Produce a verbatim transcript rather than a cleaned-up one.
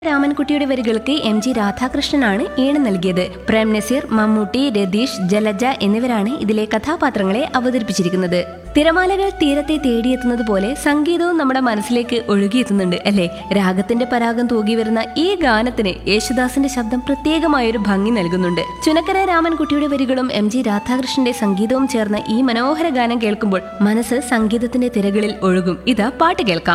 രാമൻകുട്ടിയുടെ വരികൾക്ക് M G രാധാകൃഷ്ണനാണ് ഈണം നൽകിയത്. പ്രേം നസീർ, മമ്മൂട്ടി, രതീഷ്, ജലജ എന്നിവരാണ് ഇതിലെ കഥാപാത്രങ്ങളെ അവതരിപ്പിച്ചിരിക്കുന്നത്. തിരമാലകൾ തീരത്തെ തേടിയെത്തുന്നത് പോലെ സംഗീതവും നമ്മുടെ മനസ്സിലേക്ക് ഒഴുകിയെത്തുന്നുണ്ട് അല്ലേ? രാഗത്തിന്റെ പരാഗം തൂകി വരുന്ന ഈ ഗാനത്തിന് യേശുദാസിന്റെ ശബ്ദം പ്രത്യേകമായൊരു ഭംഗി നൽകുന്നുണ്ട്. ചുനക്കര രാമൻകുട്ടിയുടെ വരികളും എം ജി രാധാകൃഷ്ണന്റെ സംഗീതവും ചേർന്ന ഈ മനോഹര ഗാനം കേൾക്കുമ്പോൾ മനസ്സ് സംഗീതത്തിന്റെ തിരകളിൽ ഒഴുകും. ഇതാ പാട്ട് കേൾക്കാം.